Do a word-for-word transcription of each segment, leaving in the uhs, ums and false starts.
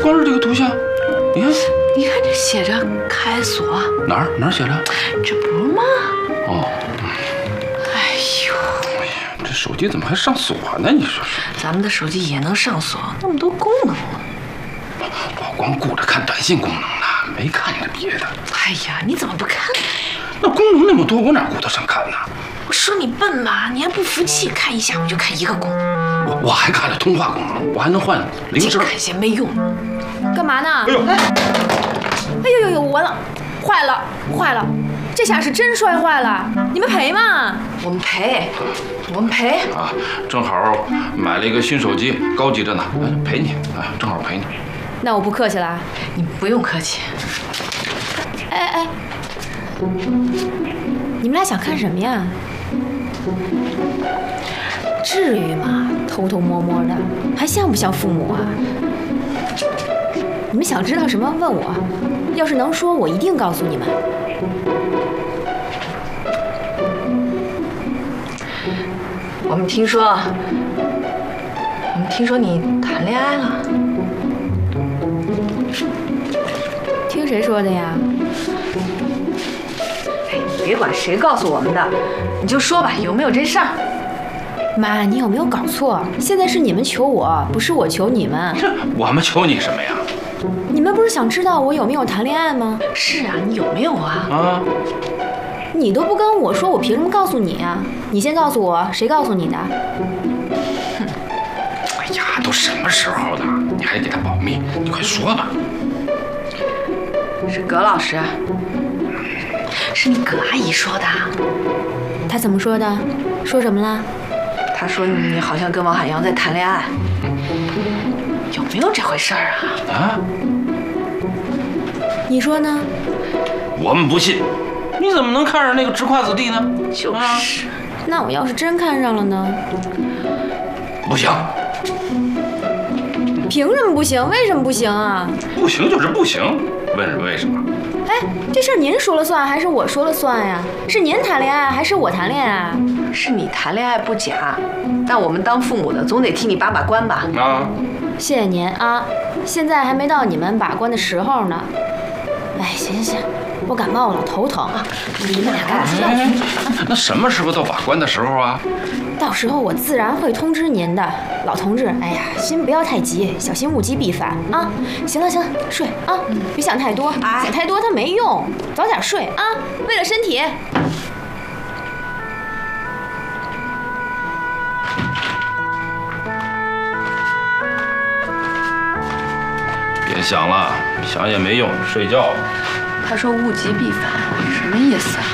光是这个图像，你看， 你看这写着开锁， 哪儿哪儿写着？ 这不是吗？ 哦， 哎呦， 哎呀，这手机怎么还上锁呢？你说说， 咱们的手机也能上锁，那么多功能呢。 我光顾着看短信功能呢，没看见别的。 哎呀，你怎么不看呢？ 那功能那么多，我哪顾得上看呢？ 我说你笨嘛，你还不服气，看一下午就看一个功能。 我我还看了通话功能，我还能换铃声。 看些没用。 干嘛呢？ 哎呦， 哎呦呦呦，完了，坏了坏了，这下是真摔坏了，你们赔吗？ 我们赔，我们赔啊！正好买了一个新手机，高级着呢，哎，赔你，哎，正好赔你。 那我不客气了。 你不用客气。 哎哎，你们俩想看什么呀？至于吗？偷偷摸摸的，还像不像父母啊？你们想知道什么？问我，要是能说，我一定告诉你们。 我们听说，我们听说你谈恋爱了。 听谁说的呀？ 哎，别管谁告诉我们的，你就说吧，有没有这事儿？ 妈，你有没有搞错？现在是你们求我，不是我求你们。 这我们求你什么呀？ 你们不是想知道我有没有谈恋爱吗？ 是啊，你有没有啊？ 啊！ 你都不跟我说，我凭什么告诉你啊？你先告诉我，谁告诉你的？ 哼！哎呀，都什么时候了，你还给他保密？你快说吧。 是葛老师，是你葛阿姨说的。 她怎么说的？说什么了？ 她说你好像跟王海洋在谈恋爱，有没有这回事儿啊？ 啊？ 你说呢？ 我们不信，你怎么能看上那个直跨子弟呢？ 就是。 啊、那我要是真看上了呢？ 不行。 凭什么不行？为什么不行啊？ 不行就是不行，问为什么？ 哎，这事儿您说了算还是我说了算呀？是您谈恋爱还是我谈恋爱？ 是你谈恋爱不假，但我们当父母的总得替你把把关吧？ 啊！ 谢谢您啊，现在还没到你们把关的时候呢。哎，行行行，我感冒了，头疼啊，你们俩赶紧睡觉去。 那什么时候到把关的时候啊？ 到时候我自然会通知您的，老同志。哎呀，心不要太急，小心物极必反啊！行了行了，睡啊，别想太多，想太多它没用，早点睡啊，为了身体。 别想了，想也没用，睡觉吧。 他说物极必反，什么意思啊？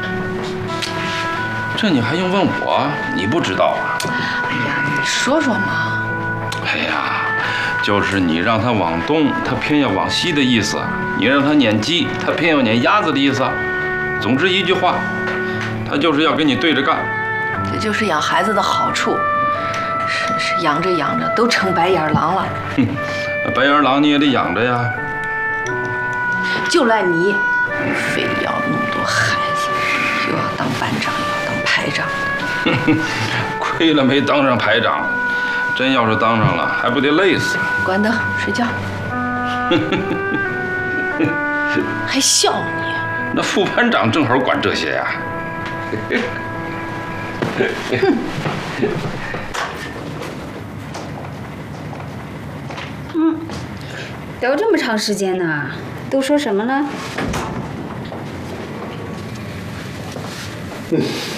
这你还用问我？你不知道啊？ 哎呀，你说说嘛。 哎呀，就是你让他往东，他偏要往西的意思；你让他撵鸡，他偏要撵鸭子的意思。总之一句话，他就是要跟你对着干。 这就是养孩子的好处，是是养着养着都成白眼狼了。 哼，白眼狼你也得养着呀。 就赖你，非要那么多孩子，又要当班长，又要当排长。 亏了没当上排长，真要是当上了，还不得累死？ 关灯，睡觉。还笑你？ 那副班长正好管这些呀。 嗯，聊这么长时间呢，都说什么了？ 嗯。